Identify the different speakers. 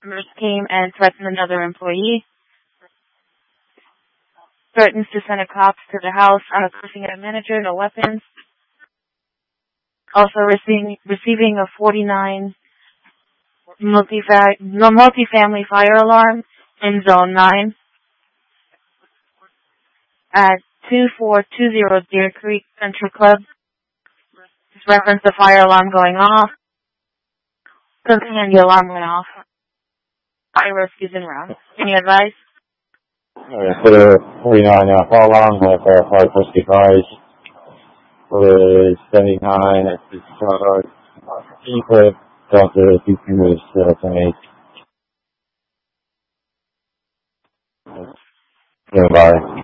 Speaker 1: Members came and threatened another employee. Threatens to send a cops to the house, cursing at a manager, no weapons. Also receiving a 49 multi-family fire alarm in Zone 9 at 2420 Deer Creek Country Club. Just reference the fire alarm going off. Something and the alarm went off. Fire rescues en route. Any advice?
Speaker 2: For the 49 fire alarm, with 565 for the 79 at the start. Clip down to 2 minutes to make. Bye.